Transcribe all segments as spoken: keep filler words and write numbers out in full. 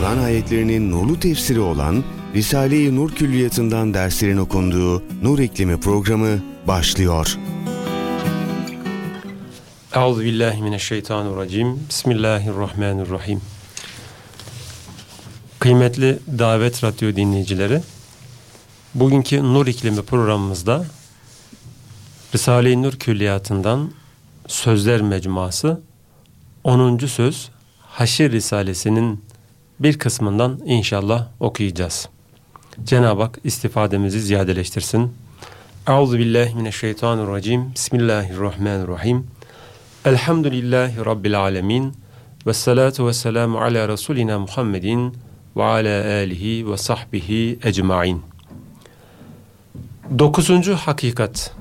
Kur'an ayetlerinin nurlu tefsiri olan Risale-i Nur Külliyatı'ndan derslerin okunduğu Nur İklimi programı başlıyor. Euzubillahimineşşeytanirracim. Bismillahirrahmanirrahim. Kıymetli Davet Radyo dinleyicileri, bugünkü Nur İklimi programımızda Risale-i Nur Külliyatı'ndan Sözler Mecmuası onuncu söz Haşr Risalesi'nin bir kısmından inşallah okuyacağız. Cenab-ı Hak istifademizi ziyadeleştirsin. Euzubillahimineşşeytanirracim. Bismillahirrahmanirrahim. Elhamdülillahi Rabbil alemin. Ve salatu ve selamu ala Resulina Muhammedin ve ala alihi ve sahbihi ecmain. Dokuzuncu hakikat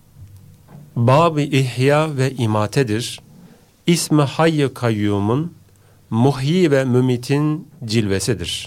Bab-ı İhya ve İmate'dir. İsmi Hayy-i Kayyum'un muhyi ve mümitin cilvesidir.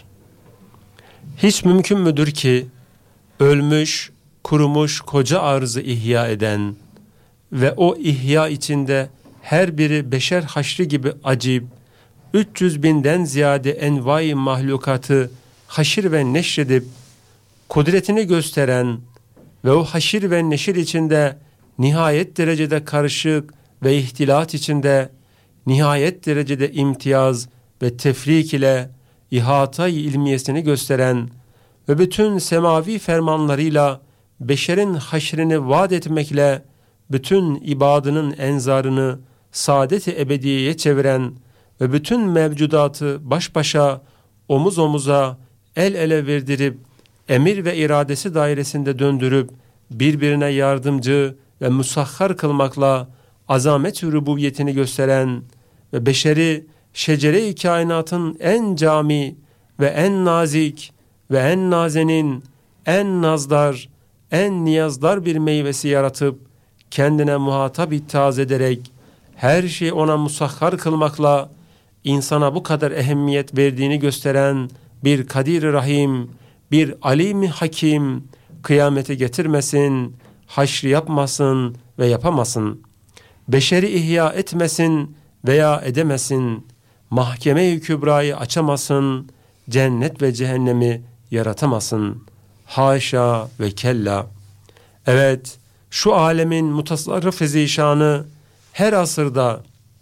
Hiç mümkün müdür ki ölmüş, kurumuş koca arzı ihya eden ve o ihya içinde her biri beşer haşri gibi acib, üç yüz binden ziyade envai mahlukatı haşir ve neşredip kudretini gösteren ve o haşir ve neşir içinde nihayet derecede karışık ve ihtilat içinde nihayet derecede imtiyaz ve tefrik ile ihata-i ilmiyesini gösteren ve bütün semavi fermanlarıyla beşerin haşrini vaat etmekle bütün ibadının enzarını saadet-i ebediyeye çeviren ve bütün mevcudatı baş başa, omuz omuza, el ele verdirip emir ve iradesi dairesinde döndürüp birbirine yardımcı ve musahhar kılmakla azamet-i rububiyetini gösteren ve beşeri şecere-i kainatın en cami ve en nazik ve en nazenin, en nazdar, en niyazdar bir meyvesi yaratıp kendine muhatap ittihaz ederek her şeyi ona musahhar kılmakla insana bu kadar ehemmiyet verdiğini gösteren bir Kadir-i Rahim, bir Alim-i Hakim kıyamete getirmesin, haşri yapmasın ve yapamasın. Beşeri ihya etmesin veya edemesin. Mahkeme-i Kübra'yı açamasın. Cennet ve cehennemi yaratamasın. Haşa ve kella. Evet, şu alemin mutasarrıf-ı zişanı her asırda,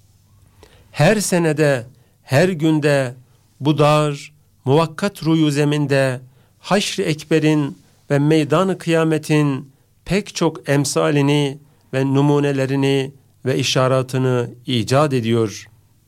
her senede, her günde, bu dar, muvakkat ruyu zeminde, haşr-ı ekberin ve meydan-ı kıyametin pek çok emsalini ve numunelerini ve işaretini icat ediyor.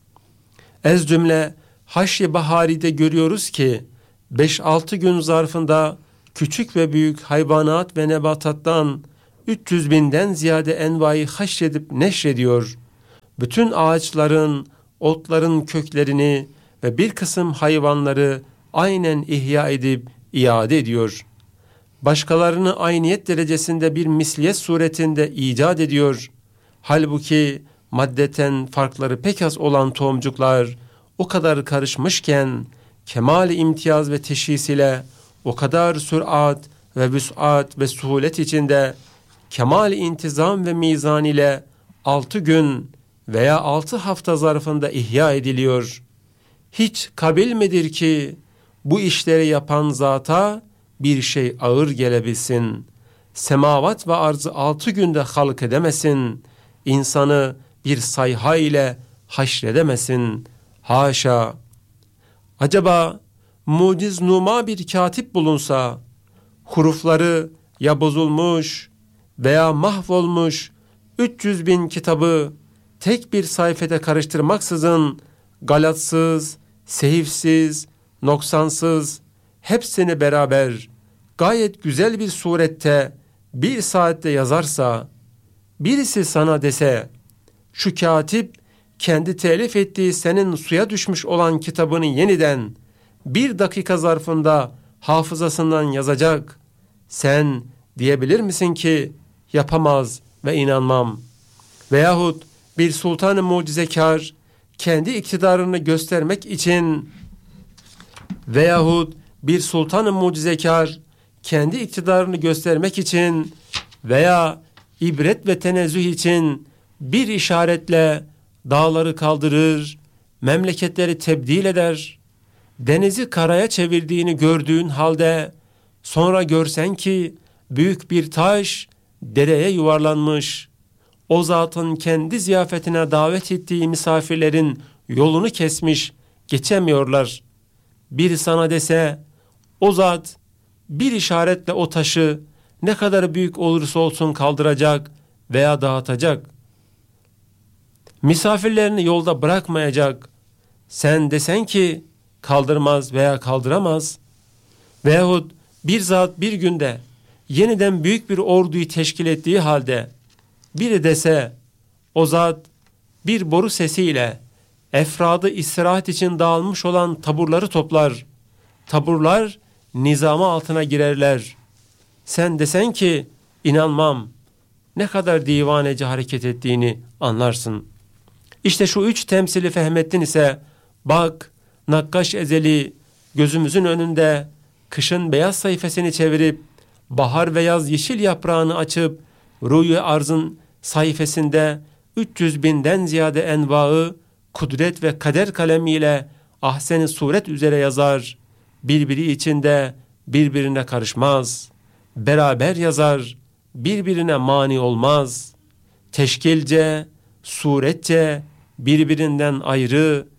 Ez cümle Haşr-ı Bahari'de görüyoruz ki beş altı gün zarfında küçük ve büyük hayvanat ve nebatattan üç yüz binden ziyade envai haşredip neşrediyor. Bütün ağaçların, otların köklerini ve bir kısım hayvanları aynen ihya edip iade ediyor. Başkalarını ayniyet derecesinde bir misliyet suretinde icat ediyor. Halbuki maddeten farkları pek az olan tohumcuklar o kadar karışmışken kemal-i imtiyaz ve teşhis ile o kadar sürat ve vüs'at ve suhulet içinde kemal-i intizam ve mizan ile altı gün veya altı hafta zarfında ihya ediliyor. Hiç kabil midir ki bu işleri yapan zata bir şey ağır gelebilsin? Semavat ve arzı altı günde halk edemesin. İnsanı bir sayha ile haşredemesin. Haşa! Acaba muciz numa bir katip bulunsa, hurufları ya bozulmuş veya mahvolmuş üç yüz bin kitabı tek bir sayfede karıştırmaksızın galatsız, sehifsiz, noksansız hepsini beraber gayet güzel bir surette bir saatte yazarsa, birisi sana dese, şu katip kendi telif ettiği senin suya düşmüş olan kitabını yeniden bir dakika zarfında hafızasından yazacak, sen diyebilir misin ki yapamaz ve inanmam? Veyahut bir sultan-ı mucizekar kendi iktidarını göstermek için veyahut bir sultan-ı mucizekar kendi iktidarını göstermek için veya ibret ve tenezzüh için bir işaretle dağları kaldırır, memleketleri tebdil eder denizi karaya çevirdiğini gördüğün halde sonra görsen ki büyük bir taş dereye yuvarlanmış, o zatın kendi ziyafetine davet ettiği misafirlerin yolunu kesmiş, geçemiyorlar. Biri sana dese, o zat bir işaretle o taşı ne kadar büyük olursa olsun kaldıracak veya dağıtacak. Misafirlerini yolda bırakmayacak. Sen desen ki kaldırmaz veya kaldıramaz. Veyahut bir zat bir günde yeniden büyük bir orduyu teşkil ettiği halde biri dese, o zat bir boru sesiyle efradı istirahat için dağılmış olan taburları toplar. Taburlar nizama altına girerler. Sen desen ki inanmam, ne kadar divanece hareket ettiğini anlarsın. İşte şu üç temsili fehmettin ise bak, nakkaş ezeli gözümüzün önünde kışın beyaz sayfasını çevirip bahar ve yaz yeşil yaprağını açıp ruyu arzın sayfasında üç yüz binden ziyade envaı kudret ve kader kalemiyle ahsen-i suret üzere yazar. Birbiri içinde birbirine karışmaz. Beraber yazar, birbirine mani olmaz. Teşkilce, suretçe birbirinden ayrı,